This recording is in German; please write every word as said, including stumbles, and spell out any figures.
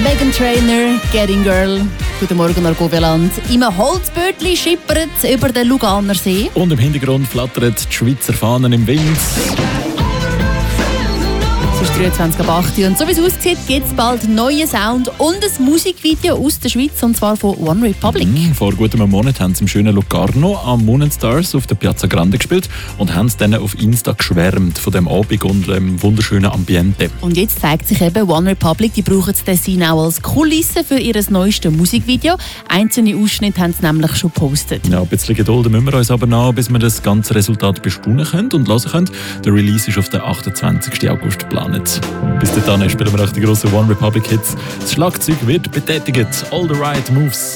Meghan Trainor, Getting Girl. Guten Morgen, Argoveland. Im Holzbötli schippert es über den Luganer See. Und im Hintergrund flattern die Schweizer Fahnen im Wind. Es ist dreiundzwanzig ab acht Uhr und so wie es aussieht, gibt es bald neuen Sound und ein Musikvideo aus der Schweiz, und zwar von One Republic. Mm, vor gut einem Monat haben sie im schönen Locarno am Moon and Stars auf der Piazza Grande gespielt und haben es dann auf Insta geschwärmt von dem Abend und dem wunderschönen Ambiente. Und jetzt zeigt sich eben, One Republic, die brauchen das Tessin auch als Kulisse für ihr neuestes Musikvideo. Einzelne Ausschnitte haben sie nämlich schon gepostet. Ja, ein bisschen Geduld müssen wir uns aber noch, bis wir das ganze Resultat bestaunen können und hören können. Der Release ist auf den achtundzwanzigsten August geplant. Bis dahin spielen wir auch die grossen One Republic Hits. Das Schlagzeug wird betätigt. All the right moves.